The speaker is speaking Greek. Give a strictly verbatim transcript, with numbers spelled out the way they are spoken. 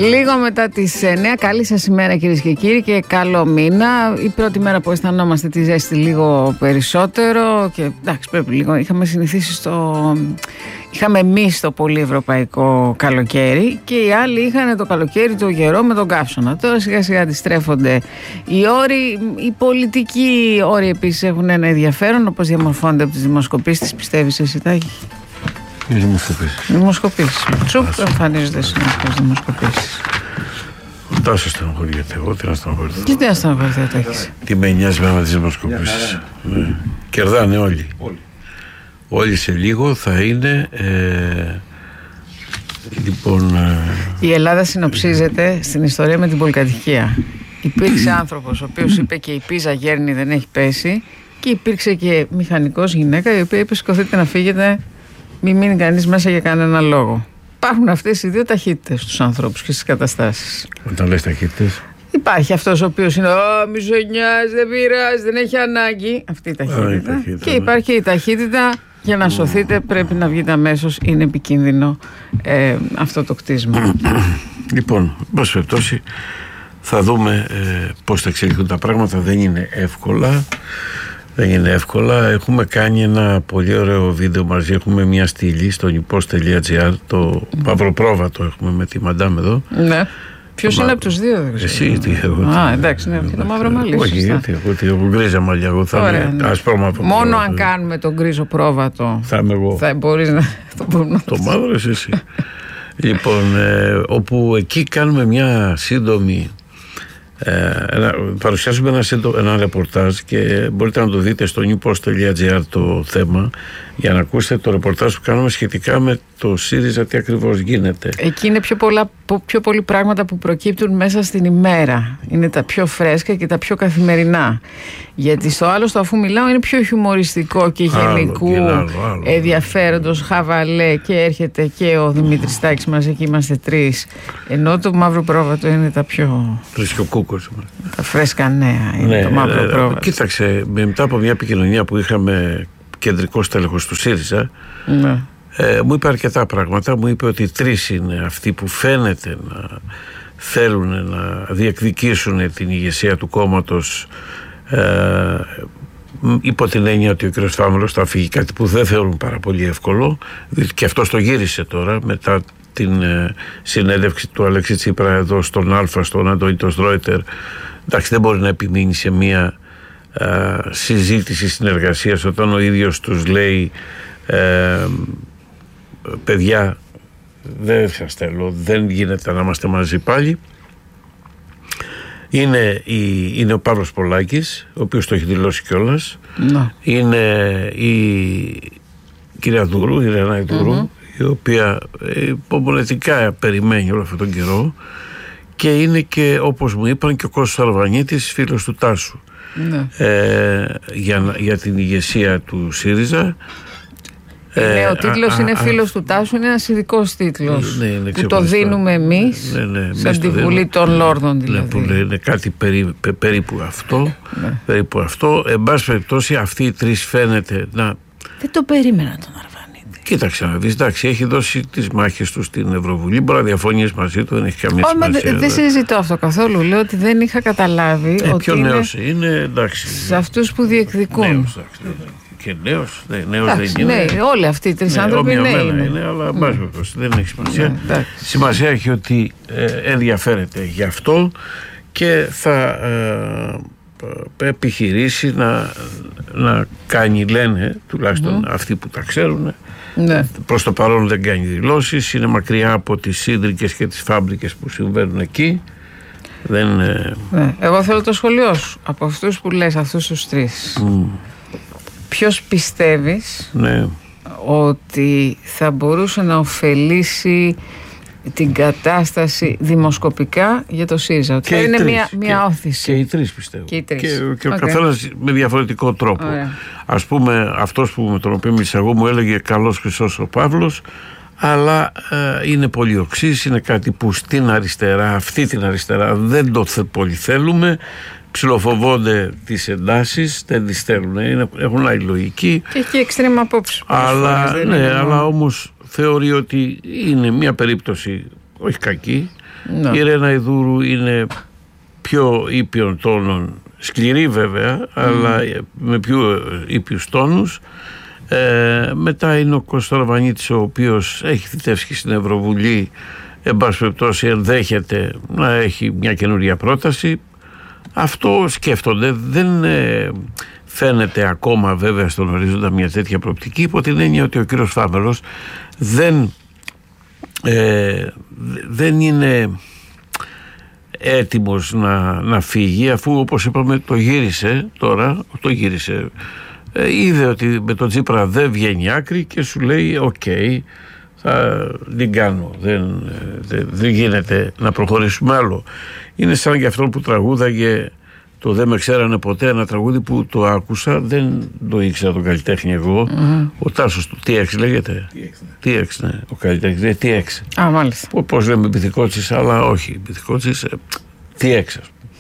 Λίγο μετά τις εννιά, καλή σας ημέρα κυρίες και κύριοι και καλό μήνα. Η πρώτη μέρα που αισθανόμαστε τη ζέστη λίγο περισσότερο και εντάξει, πρέπει λίγο. Είχαμε συνηθίσει στο. Είχαμε εμείς το πολύ ευρωπαϊκό καλοκαίρι και οι άλλοι είχαν το καλοκαίρι το γερό με τον καύσωνα. Τώρα σιγά σιγά αντιστρέφονται οι όροι. Οι πολιτικοί όροι επίσης έχουν ένα ενδιαφέρον, όπως διαμορφώνονται από τις δημοσκοπήσεις. Πιστεύεις εσύ, Τάκη? Οι δημοσκοπήσεις. Δημοσκοπήσεις. Τσουπ, εμφανίζονται συνήθως δημοσκοπήσεις. Τάσο στενοχωριέται. Εγώ τι να στενοχωρηθώ. Τι να στενοχωρηθώ, Τάκη? Τι με νοιάζει με τις δημοσκοπήσεις. Ναι. Κερδάνε όλοι. όλοι. Όλοι σε λίγο θα είναι. Ε, λοιπόν. Ε, η Ελλάδα συνοψίζεται στην ιστορία με την πολυκατοικία. Υπήρξε άνθρωπος ο οποίος είπε και η πίζα γέρνει δεν έχει πέσει, και υπήρξε και μηχανικός γυναίκα η οποία είπε σηκωθείτε να φύγετε, μην μείνει κανείς μέσα για κανένα λόγο. Υπάρχουν αυτές οι δύο ταχύτητες στους ανθρώπους και στις καταστάσεις. Όταν λες ταχύτητες, υπάρχει αυτός ο οποίος είναι «Ω, μη σε νοιάζει, δεν πειράζει, δεν έχει ανάγκη». Αυτή η ταχύτητα. Oh, η ταχύτητα. Και υπάρχει και η ταχύτητα για να σωθείτε πρέπει να βγείτε αμέσως, είναι επικίνδυνο ε, αυτό το κτίσμα. Λοιπόν, πώς περιπτώσει, θα δούμε ε, πώς θα εξελιχθούν τα πράγματα. Δεν είναι εύκολα. Δεν είναι εύκολα. Έχουμε κάνει ένα πολύ ωραίο βίντεο μαζί. Έχουμε μια στήλη στο νιπός τελεία τζι άρ. Το μαυροπρόβατο έχουμε με τη Μαντάμ εδώ. Ναι. Ποιος είναι από τους δύο, δεν ξέρω. Εσύ, τι εγώ. Α, εντάξει, ναι, και το μαύρο μαλλί. Όχι, γιατί εγώ γκρίζα μαλλιά. Εγώ θα είμαι ασπρόμαυρο. Μόνο αν κάνουμε τον γκρίζο πρόβατο. Θα είμαι εγώ. Θα μπορείς να το πούμε. Το μαύρο είσαι εσύ. Λοιπόν, ε, όπου εκεί κάνουμε μια σύντομη. Ε, ένα, παρουσιάσουμε ένα, ένα ρεπορτάζ και μπορείτε να το δείτε στο νιπός τελεία τζι άρ το θέμα για να ακούσετε το ρεπορτάζ που κάνουμε σχετικά με το ΣΥΡΙΖΑ, τι ακριβώς γίνεται. Εκεί είναι πιο, πολλά, πιο πολλοί πράγματα που προκύπτουν μέσα στην ημέρα. Είναι τα πιο φρέσκα και τα πιο καθημερινά. Γιατί στο άλλο, στο αφού μιλάω, είναι πιο χιουμοριστικό και γενικού ενδιαφέροντος, χαβαλέ, και έρχεται και ο Δημήτρης Τάκης μας, εκεί είμαστε τρεις. Ενώ το μαύρο πρόβατο είναι τα πιο. Τρεις και ο Κούκος. Τα φρέσκα νέα είναι ναι, το μαύρο ε, πρόβατο. Κοίταξε, μετά από μια επικοινωνία που είχαμε κεντρικό στέλεχος του ΣΥΡΙΖΑ, ναι. ε, μου είπε αρκετά πράγματα. Μου είπε ότι τρεις είναι αυτοί που φαίνεται να θέλουν να διεκδικήσουν την ηγεσία του κόμματος, ε, υπό την έννοια ότι ο κ. Φάμελος θα φύγει, κάτι που δεν θεωρούν πάρα πολύ εύκολο, και αυτός το γύρισε τώρα μετά την ε, συνέντευξη του Αλέξη Τσίπρα εδώ στον Α, στον Αντώνη Στρόιτερ. Εντάξει, δεν μπορεί να επιμείνει σε μια ε, συζήτηση συνεργασίας όταν ο ίδιος τους λέει ε, παιδιά, δεν σας θέλω, δεν γίνεται να είμαστε μαζί πάλι. Είναι, η, είναι ο Παύλος Πολάκης, ο οποίος το έχει δηλώσει κιόλας. No. Είναι η κυρία Δούρου, η Ρενάη Δούρου, mm-hmm. η οποία υπομονετικά περιμένει όλο αυτόν τον καιρό, και είναι και, όπως μου είπαν, και ο Κώστας Αρβανίτης, φίλος του Τάσου, no. ε, για, για την ηγεσία του ΣΥΡΙΖΑ. Ναι, ο τίτλος είναι φίλος του Τάσου, είναι ένας ειδικός τίτλος, ναι, ναι, που το δίνουμε εμείς, ναι, ναι, σαν τη Βουλή των Λόρδων δηλαδή. Ναι, είναι κάτι περί, πε, περίπου αυτό, ναι. περίπου αυτό. Εν πάση περιπτώσει, αυτοί οι τρεις φαίνεται να. Δεν το περίμενα τον Αρβανίτη. Κοίταξε να δεις, εντάξει, έχει δώσει τις μάχες του στην Ευρωβουλή. Μπορεί να διαφωνείς μαζί του, δεν έχει καμία σημασία. Δεν δε συζητώ αυτό καθόλου. Λέω ότι δεν είχα καταλάβει. Ε, ότι πιο νέος είναι, είναι, εντάξει. Σε αυτούς που διεκδικούν. Νέος, εντάξει, ναι, ναι. Και νέος, ναι, νέος εντάξει, δεν είναι. Ναι, όλοι αυτοί οι τρεις ναι, άνθρωποι ναι, είναι. είναι. Αλλά ναι. δεν έχει σημασία. Ναι, σημασία έχει ότι ε, ενδιαφέρεται γι' αυτό και θα ε, ε, επιχειρήσει να, να κάνει, λένε, τουλάχιστον mm. αυτοί που τα ξέρουν. Ναι. Προς το παρόν δεν κάνει δηλώσεις, είναι μακριά από τις σύντρικες και τις φάμπρικες που συμβαίνουν εκεί. Δεν, ναι. Εγώ θέλω το σχολείο σου από αυτούς που λες, αυτούς τους τρεις. Mm. Ποιος πιστεύεις ναι. ότι θα μπορούσε να ωφελήσει την κατάσταση δημοσκοπικά για το ΣΥΡΙΖΑ? Ότι είναι τρεις. μια, μια και, όθηση. Και οι τρεις πιστεύω. Και, οι τρεις. και, και okay. ο καθένας με διαφορετικό τρόπο. Ωραία. Ας πούμε, αυτός που με τον οποίο μίλησα εγώ μου έλεγε καλός χρυσός ο Παύλος, αλλά ε, είναι πολύ οξύς, είναι κάτι που στην αριστερά, αυτή την αριστερά δεν το θε, πολύ θέλουμε. Ψιλοφοβώνται τις εντάσεις, δεν τις θέλουν, είναι, έχουν άλλη λογική. Και έχει εξτρέμα απόψη. Αλλά, ναι, αλλά όμως θεωρεί ότι είναι μια περίπτωση όχι κακή. No. Η Ρένα Ιδούρου είναι πιο ήπιων τόνων, σκληρή βέβαια, mm. αλλά με πιο ήπιους τόνους. Ε, μετά είναι ο Κώστας Αρβανίτης, ο οποίος έχει θητεύσει στην Ευρωβουλή, εν πάση περιπτώσει ενδέχεται να έχει μια καινούργια πρόταση. Αυτό σκέφτονται, δεν ε, φαίνεται ακόμα βέβαια στον ορίζοντα μια τέτοια προοπτική, υπό την έννοια ότι ο κύριος Φάμελος δεν, ε, δεν είναι έτοιμος να, να φύγει, αφού όπως είπαμε το γύρισε τώρα, το γύρισε, ε, είδε ότι με τον Τσίπρα δεν βγαίνει άκρη και σου λέει οκ, okay, θα την κάνω, δεν, δεν, δεν γίνεται να προχωρήσουμε άλλο. Είναι σαν και αυτό που τραγούδαγε το «Δεν με ξέρανε ποτέ», ένα τραγούδι που το άκουσα, δεν το ήξερα τον καλλιτέχνη εγώ. Mm-hmm. Ο Τάσος του τι εξ λέγεται. τι εξ, ναι. Ο καλλιτέχνης τι εξ. Α, μάλιστα. Πώς λέμε Μπιθικότσης, αλλά όχι Μπιθικότσης, τι εξ.